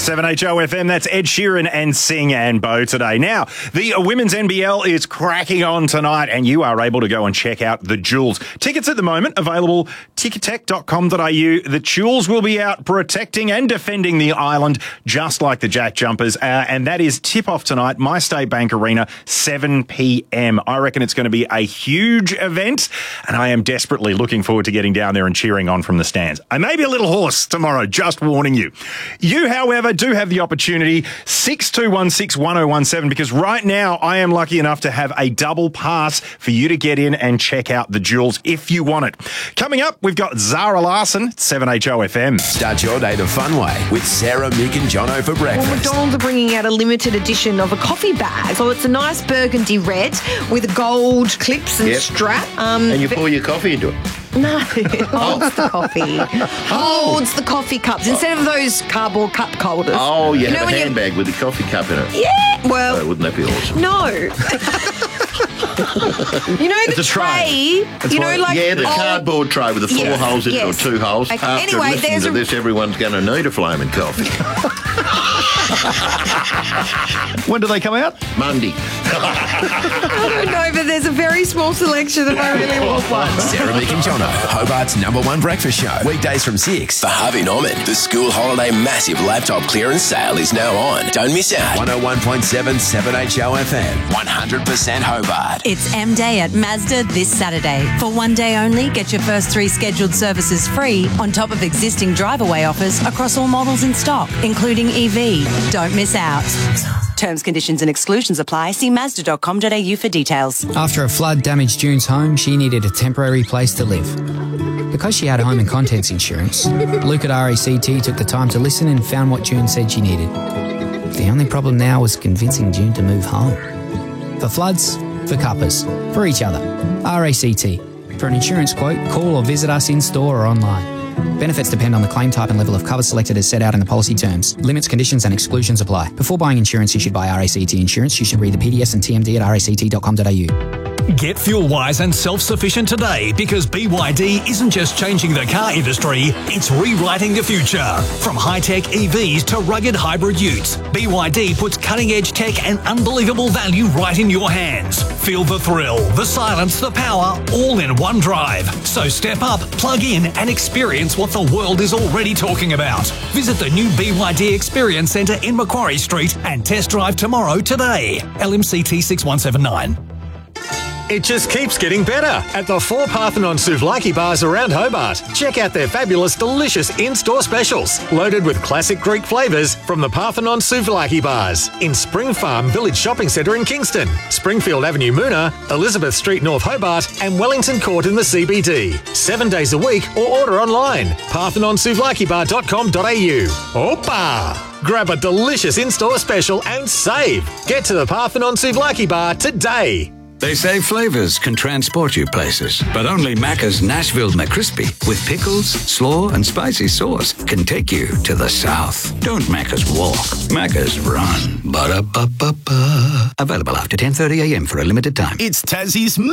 7HOFM, that's Ed Sheeran and Sing and Bo today. Now, the Women's NBL is cracking on tonight and you are able to go and check out the Jewels. Tickets at the moment available ticketek.com.au. The Jewels will be out protecting and defending the island just like the Jack Jumpers, and that is tip-off tonight, MyState Bank Arena, 7 p.m. I reckon it's going to be a huge event and I am desperately looking forward to getting down there and cheering on from the stands. I may be a little hoarse tomorrow, just warning you. You, however, do have the opportunity, 62161017, because right now I am lucky enough to have a double pass for you to get in and check out the Jewels if you want it. Coming up, we've got Zara Larson, 7HOFM. Start your day the fun way with Sarah, Mick and Jono for breakfast. Well, McDonald's are bringing out a limited edition of a coffee bag. So it's a nice burgundy red with gold clips and strap. And you pour your coffee into it. No, holds the coffee. Holds the coffee cups instead of those cardboard cup holders. Oh, you have a handbag with a coffee cup in it. Yeah, well... Oh, wouldn't that be awesome? No. You know the tray? Yeah, the cardboard tray with the four holes in it or two holes. Okay. After listening to this, everyone's going to need a flaming coffee. When do they come out? Monday. I don't know, but there's a very small selection and I really want one. Sarah, Mick and Jono, Hobart's #1 breakfast show. Weekdays from 6. For Harvey Norman, the school holiday massive laptop clearance sale is now on. Don't miss out. 101.7 7HOFM. 100% Hobart. It's M Day at Mazda this Saturday. For one day only, get your first 3 scheduled services free on top of existing drive-away offers across all models in stock, including EV. Don't miss out. Terms, conditions and exclusions apply. See Mazda.com.au for details. After a flood damaged June's home, she needed a temporary place to live. Because she had home and contents insurance, Luke at RACT took the time to listen and found what June said she needed. The only problem now was convincing June to move home. For floods, for cuppers, for each other. RACT. For an insurance quote, call or visit us in-store or online. Benefits depend on the claim type and level of cover selected as set out in the policy terms. Limits, conditions and exclusions apply. Before buying insurance issued by RACT Insurance, you should read the PDS and TMD at ract.com.au. Get fuel-wise and self-sufficient today because BYD isn't just changing the car industry, it's rewriting the future. From high-tech EVs to rugged hybrid utes, BYD puts cutting-edge tech and unbelievable value right in your hands. Feel the thrill, the silence, the power, all in one drive. So step up, plug in and experience what the world is already talking about. Visit the new BYD Experience Centre in Macquarie Street and test drive tomorrow today. LMCT 6179. It just keeps getting better at the 4 Parthenon Souvlaki bars around Hobart. Check out their fabulous, delicious in-store specials, loaded with classic Greek flavours from the Parthenon Souvlaki bars in Spring Farm Village Shopping Centre in Kingston, Springfield Avenue Moona, Elizabeth Street North Hobart and Wellington Court in the CBD. 7 days a week or order online. ParthenonSouvlakiBar.com.au. Opa! Grab a delicious in-store special and save. Get to the Parthenon Souvlaki bar today. They say flavors can transport you places, but only Macca's Nashville McCrispy with pickles, slaw, and spicy sauce can take you to the south. Don't Macca's walk, Macca's run. Ba-da-ba-ba-ba. Available after 10:30 a.m. for a limited time. It's Tassie's